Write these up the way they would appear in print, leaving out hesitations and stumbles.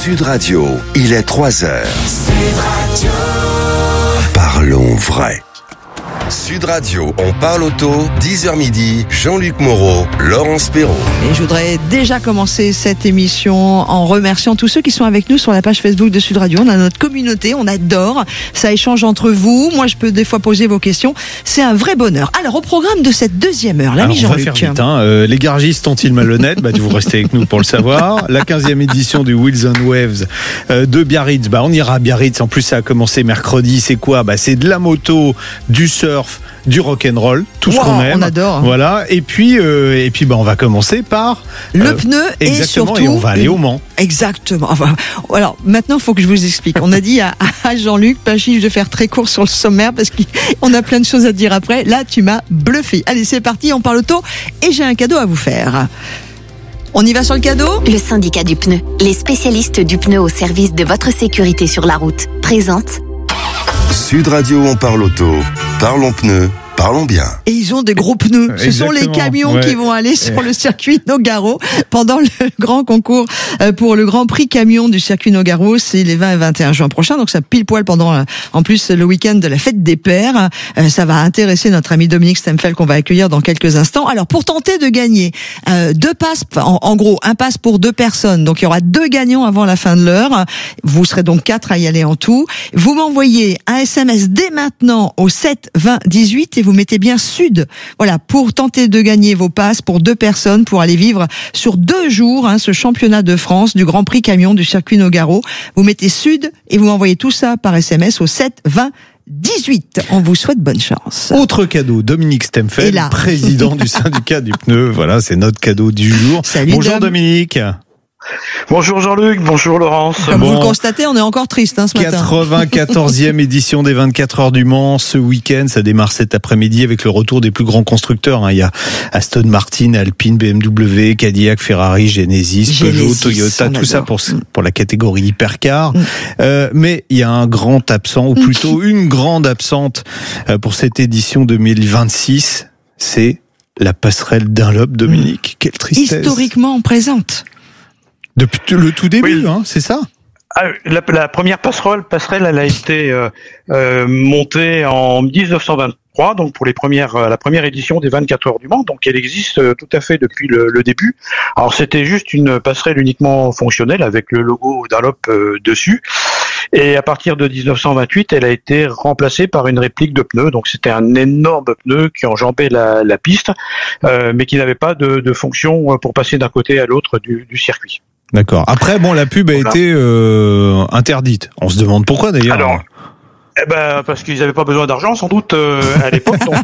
Sud Radio, il est 3h. Sud Radio. Parlons vrai. Sud Radio, on parle auto, 10h midi, Jean-Luc Moreau, Laurence Perrault. Et je voudrais déjà commencer cette émission en remerciant tous ceux qui sont avec nous sur la page Facebook de Sud Radio. On a notre communauté, on adore, ça échange entre vous. Moi, je peux des fois poser vos questions. C'est un vrai bonheur. Alors, au programme de cette deuxième heure, l'ami Jean-Luc. On va faire vite, les garagistes ont-ils malhonnêtes? Vous restez avec nous pour le savoir. La 15e édition du Wheels on Waves de Biarritz. On ira à Biarritz. En plus, ça a commencé mercredi. C'est quoi? C'est de la moto, du surf, du rock'n'roll, tout ce qu'on aime. On adore. Voilà. Et puis, on va commencer par le pneu et surtout. Et on va aller au Mans. Exactement. Alors, maintenant, il faut que je vous explique. On a dit à Jean-Luc, pas chiche de faire très court sur le sommaire parce qu'on a plein de choses à dire après. Là, tu m'as bluffé. Allez, c'est parti, on parle auto et j'ai un cadeau à vous faire. On y va sur le cadeau ? Le syndicat du pneu, les spécialistes du pneu au service de votre sécurité sur la route, présente Sud Radio, on parle auto. Parlons pneus, parlons bien. Et ils ont des gros pneus. Ce sont les camions qui vont aller sur le circuit Nogaro pendant le grand concours pour le Grand Prix camion du circuit Nogaro. C'est les 20 et 21 juin prochains. Donc ça pile poil pendant, en plus, le week-end de la fête des pères. Ça va intéresser notre ami Dominique Stemfeld qu'on va accueillir dans quelques instants. Alors pour tenter de gagner 2 passes, en gros, un pass pour 2 personnes. Donc il y aura 2 gagnants avant la fin de l'heure. Vous serez donc 4 à y aller en tout. Vous m'envoyez un SMS dès maintenant au 7 20 18 et vous mettez bien Sud. Voilà, pour tenter de gagner vos passes pour 2 personnes pour aller vivre sur 2 jours ce championnat de France du Grand Prix camion du circuit Nogaro. Vous mettez Sud et vous m'envoyez tout ça par SMS au 7 20 18. On vous souhaite bonne chance. Autre cadeau, Dominique Stemfeld, président du syndicat du pneu. Voilà, c'est notre cadeau du jour. Salut Bonjour Dominique. Bonjour Jean-Luc, bonjour Laurence. Comme vous le constatez, on est encore triste ce matin. 94e édition des 24 heures du Mans. Ce week-end, ça démarre cet après-midi avec le retour des plus grands constructeurs. Il y a Aston Martin, Alpine, BMW, Cadillac, Ferrari, Genesis, Peugeot, Toyota, tout ça pour la catégorie hypercar. Mais il y a un grand absent, ou plutôt une grande absente pour cette édition 2026. C'est la passerelle Dunlop, Dominique. Quelle tristesse. Historiquement présente. Depuis le tout début, c'est ça? La première passerelle, elle a été montée en 1923, donc pour la première édition des 24 heures du Mans. Donc elle existe tout à fait depuis le début. Alors c'était juste une passerelle uniquement fonctionnelle avec le logo Dunlop dessus. Et à partir de 1928, elle a été remplacée par une réplique de pneu. Donc c'était un énorme pneu qui enjambait la piste, mais qui n'avait pas de fonction pour passer d'un côté à l'autre du circuit. D'accord. Après, la pub a été interdite. On se demande pourquoi d'ailleurs. Alors, parce qu'ils n'avaient pas besoin d'argent sans doute à l'époque. Donc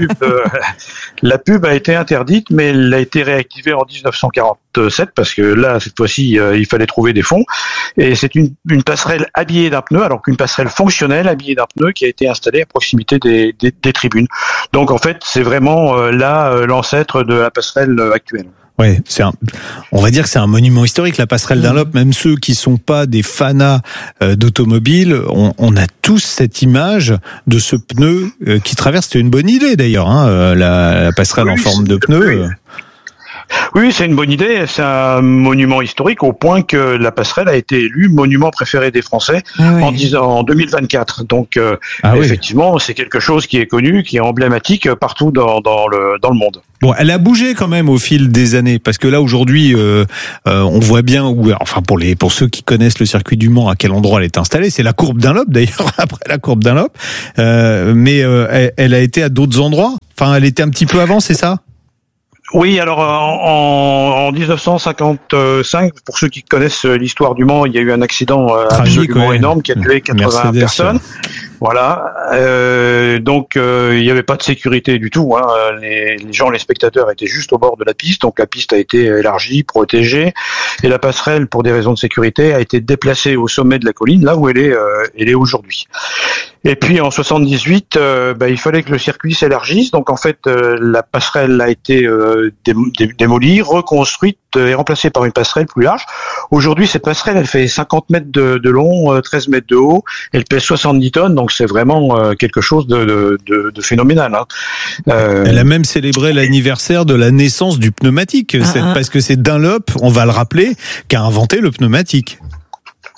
la pub a été interdite, mais elle a été réactivée en 1947 parce que là, cette fois-ci, il fallait trouver des fonds. Et c'est une passerelle habillée d'un pneu, alors qu'une passerelle fonctionnelle habillée d'un pneu qui a été installée à proximité des tribunes. Donc en fait, c'est vraiment l'ancêtre de la passerelle actuelle. Ouais, on va dire que c'est un monument historique, la passerelle Dunlop. Même ceux qui sont pas des fanas d'automobile, on a tous cette image de ce pneu qui traverse. C'était une bonne idée d'ailleurs, la passerelle en forme de pneu. Oui, c'est une bonne idée. C'est un monument historique au point que la passerelle a été élue monument préféré des Français en 2024. Donc, effectivement, c'est quelque chose qui est connu, qui est emblématique partout dans le monde. Bon, elle a bougé quand même au fil des années, parce que là aujourd'hui, on voit bien pour ceux qui connaissent le circuit du Mans, à quel endroit elle est installée. C'est la courbe Dunlop d'ailleurs, après la courbe Dunlop, mais elle a été à d'autres endroits. Enfin, elle était un petit peu avant, c'est ça? Oui, alors en 1955, pour ceux qui connaissent l'histoire du Mans, il y a eu un accident absolument énorme qui a tué 80 personnes. Voilà, donc il n'y avait pas de sécurité du tout. Les spectateurs étaient juste au bord de la piste, donc la piste a été élargie, protégée, et la passerelle, pour des raisons de sécurité, a été déplacée au sommet de la colline, là où elle est aujourd'hui. Et puis en 78, il fallait que le circuit s'élargisse, donc en fait la passerelle a été démolie, reconstruite et remplacée par une passerelle plus large. Aujourd'hui, cette passerelle, elle fait 50 mètres de long, 13 mètres de haut, elle pèse 70 tonnes, donc c'est vraiment quelque chose de phénoménal. Elle a même célébré l'anniversaire de la naissance du pneumatique, parce que c'est Dunlop, on va le rappeler, qui a inventé le pneumatique.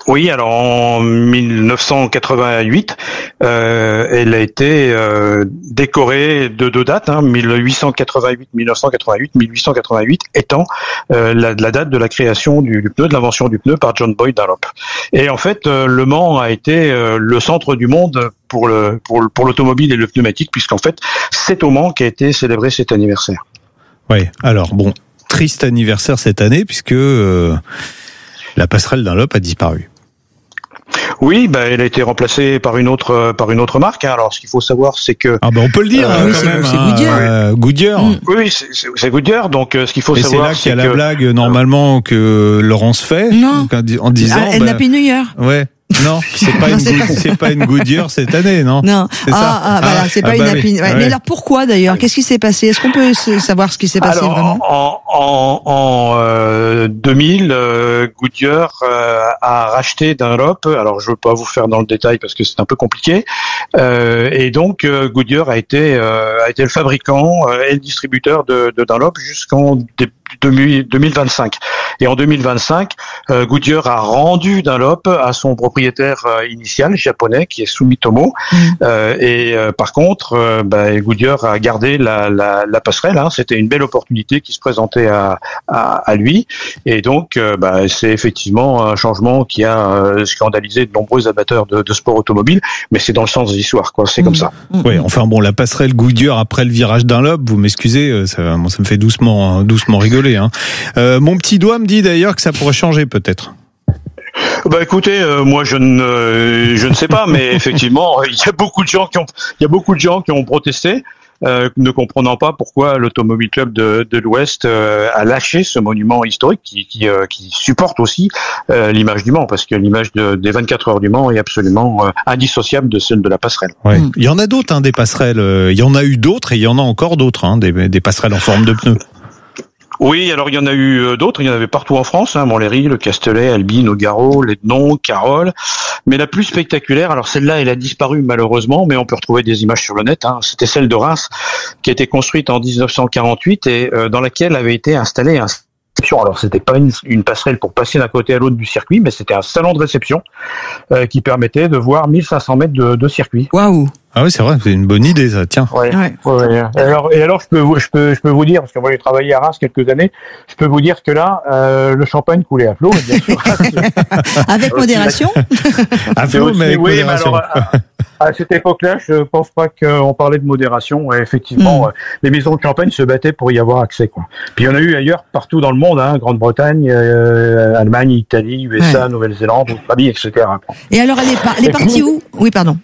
Oui, alors en 1988, elle a été décorée de deux dates, 1888 étant la date de la création du pneu, de l'invention du pneu par John Boyd Dunlop. Et en fait, Le Mans a été le centre du monde pour l'automobile et le pneumatique, puisqu'en fait, c'est au Mans qu'a été célébré cet anniversaire. Oui, alors bon, triste anniversaire cette année, puisque la passerelle Dunlop a disparu. Oui, elle a été remplacée par une autre marque. Alors, ce qu'il faut savoir, c'est que on peut le dire oui, quand même. C'est Goodyear. Goodyear. Oui, c'est Goodyear. Donc, ce qu'il faut savoir, c'est là qu'il y a la blague normalement que Laurence fait en disant. Happy New Year. Ouais. Non, c'est pas une Goodyear cette année, non. Non. Voilà, c'est pas une Happy. Ouais. Mais alors pourquoi d'ailleurs ? Qu'est-ce qui s'est passé ? Est-ce qu'on peut savoir ce qui s'est passé vraiment ? En 2000, Goodyear a racheté Dunlop. Alors je veux pas vous faire dans le détail parce que c'est un peu compliqué. Et donc Goodyear a été le fabricant et le distributeur de Dunlop jusqu'en 2025. Et en 2025, Goodyear a rendu Dunlop à son propriétaire initial japonais qui est Sumitomo. Par contre, Goodyear a gardé la passerelle. C'était une belle opportunité qui se présentait à lui. Et donc, c'est effectivement un changement qui a scandalisé de nombreux amateurs de sport automobile. Mais c'est dans le sens de l'histoire, quoi. C'est comme ça. Oui, enfin bon, la passerelle Goodyear après le virage Dunlop, vous m'excusez, ça me fait doucement rigoler. Mon petit doigt me dit d'ailleurs que ça pourrait changer peut-être. Écoutez, moi je ne sais pas, mais effectivement, il y a beaucoup de gens qui ont protesté, ne comprenant pas pourquoi l'Automobile Club de l'Ouest a lâché ce monument historique qui supporte aussi l'image du Mans, parce que l'image des 24 heures du Mans est absolument indissociable de celle de la passerelle. Ouais. Il y en a d'autres, des passerelles. Il y en a eu d'autres et il y en a encore d'autres, des passerelles en forme de pneus. Oui, alors il y en a eu d'autres, il y en avait partout en France, Montlhéry, le Castellet, Albi, Nogaro, Lédenon, Carole. Mais la plus spectaculaire, alors celle-là, elle a disparu malheureusement, mais on peut retrouver des images sur le net, c'était celle de Reims, qui a été construite en 1948 et dans laquelle avait été installée un... Alors, c'était pas une passerelle pour passer d'un côté à l'autre du circuit, mais c'était un salon de réception qui permettait de voir 1500 mètres de circuit. Waouh! Ah oui, c'est vrai, c'est une bonne idée, ça. Tiens. Ouais. Et alors, je peux vous dire, parce que moi j'ai travaillé à Reims quelques années, je peux vous dire que là, le champagne coulait à flot, bien sûr. Avec modération. À flot, mais avec modération. Mais alors, à cette époque-là, je pense pas qu'on parlait de modération. Et effectivement, les maisons de champagne se battaient pour y avoir accès, quoi. Puis il y en a eu ailleurs, partout dans le monde, Grande-Bretagne, Allemagne, Italie, USA, Nouvelle-Zélande, Australie, etc. Et alors, elle est partie où ? Oui, pardon.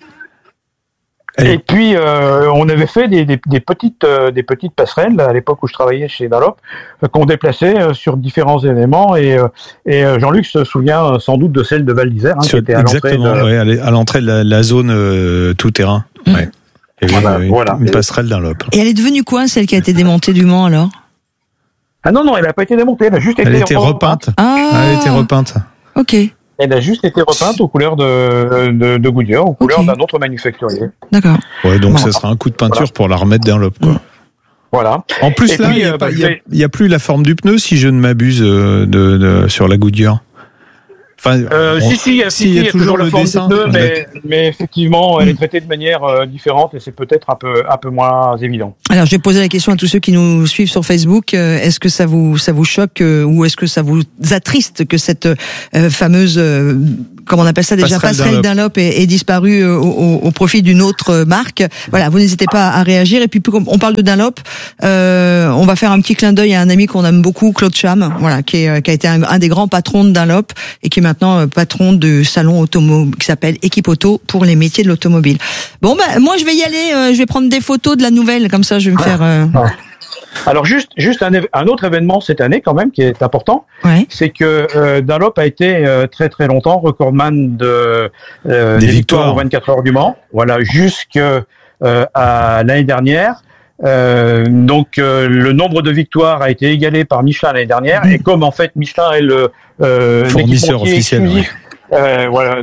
Et puis on avait fait des petites passerelles à l'époque où je travaillais chez Dunlop qu'on déplaçait sur différents événements et Jean-Luc se souvient sans doute de celle de Val d'Isère qui était à l'entrée de la zone tout terrain. Ouais. Voilà. Une passerelle Dunlop. Et elle est devenue quoi, celle qui a été démontée du Mans alors ? Ah non, elle n'a pas été démontée, elle a juste été repeinte. Elle a été repeinte. Ok. Elle a juste été repeinte aux couleurs de Goodyear, aux couleurs d'un autre manufacturier. D'accord. Ouais, donc ça sera un coup de peinture pour la remettre Dunlop, quoi. Voilà. En plus, là, il n'y a plus la forme du pneu, si je ne m'abuse, sur la Goodyear. Enfin, il y a toujours le dessin, mais effectivement, elle est traitée de manière différente et c'est peut-être un peu moins évident. Alors, je vais poser la question à tous ceux qui nous suivent sur Facebook. Est-ce que ça vous choque ou est-ce que ça vous attriste que cette fameuse comment on appelle ça déjà, passerelle Dunlop est disparue au profit d'une autre marque? Voilà, vous n'hésitez pas à réagir. Et puis, on parle de Dunlop, on va faire un petit clin d'œil à un ami qu'on aime beaucoup, Claude Cham, voilà, qui a été un des grands patrons de Dunlop et qui est maintenant patron de salon automobile qui s'appelle Équipe Auto pour les métiers de l'automobile. Bon, moi je vais y aller, je vais prendre des photos de la nouvelle, comme ça je vais me faire... Alors juste un autre événement cette année quand même qui est important, c'est que Dunlop a été très très longtemps recordman des victoires aux 24 heures du Mans, voilà, jusqu'à l'année dernière. Donc le nombre de victoires a été égalé par Michelin l'année dernière et comme en fait Michelin est le fournisseur officiel, voilà,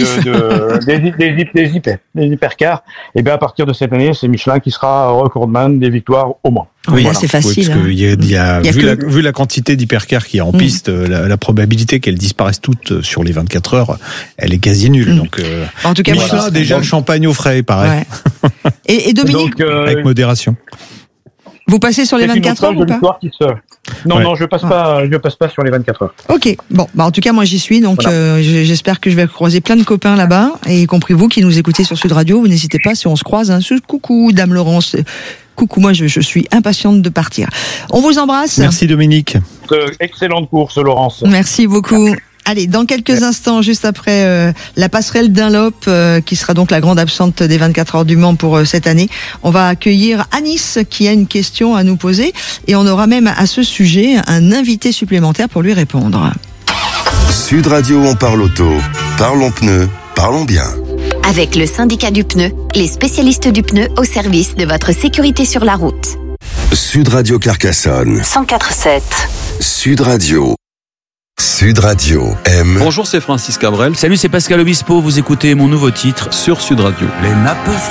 des hypercars. Et bien à partir de cette année, c'est Michelin qui sera recordman des victoires au Mans. Oui, voilà. C'est facile. Oui, parce que vu la quantité d'hypercars qu'il y a en piste, la probabilité qu'elles disparaissent toutes sur les 24 heures, elle est quasi nulle. Donc, en tout cas, Michelin, déjà le champagne au frais, pareil. Ouais. Et Dominique, avec modération. Vous passez sur les 24 heures ou pas ? Non, je passe pas sur les 24 heures. Ok, bon, en tout cas moi j'y suis, donc voilà. J'espère que je vais croiser plein de copains là-bas, et y compris vous qui nous écoutez sur Sud Radio. Vous n'hésitez pas, si on se croise, coucou Dame Laurence, coucou, moi je suis impatiente de partir. On vous embrasse. Merci Dominique. Excellente course Laurence. Merci beaucoup. Allez, dans quelques instants, juste après la passerelle Dunlop, qui sera donc la grande absente des 24 heures du Mans pour cette année, on va accueillir Anis qui a une question à nous poser, et on aura même à ce sujet un invité supplémentaire pour lui répondre. Sud Radio, on parle auto, parlons pneus, parlons bien. Avec le syndicat du pneu, les spécialistes du pneu au service de votre sécurité sur la route. Sud Radio Carcassonne 104.7. Sud Radio aime. Bonjour, c'est Francis Cabrel. Salut, c'est Pascal Obispo. Vous écoutez mon nouveau titre sur Sud Radio. Les nappes